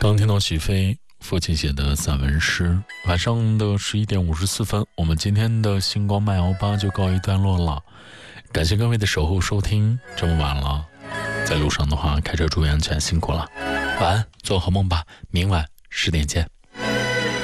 刚听到起飞父亲写的散文诗。晚上的11点54分，我们今天的星光慢摇吧就告一段落了。感谢各位的守候收听，这么晚了，在路上的话开车注意安全，辛苦了。晚安，做好梦吧，明晚10点见。